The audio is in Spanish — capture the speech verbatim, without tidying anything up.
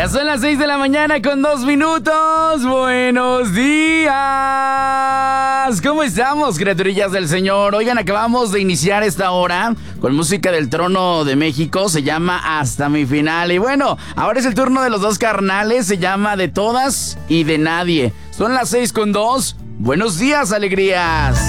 Ya son las seis de la mañana con dos minutos. Buenos días. ¿Cómo estamos, criaturillas del Señor? Oigan, acabamos de iniciar esta hora con música del Trono de México. Se llama Hasta mi final. Y bueno, ahora es el turno de los dos carnales. Se llama De todas y de nadie. Son las seis con dos. Buenos días, alegrías.